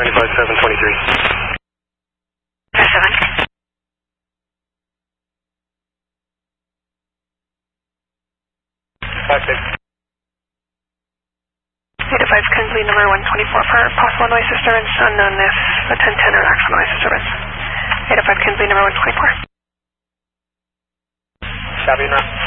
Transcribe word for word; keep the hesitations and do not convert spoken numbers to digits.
seventy-five seven twenty-three. seven. five six. Data five, Kinsley number one twenty-four for possible noise disturbance, unknown if a ten ten or actual noise disturbance. Data five, Kinsley number one twenty-four. Copy, now.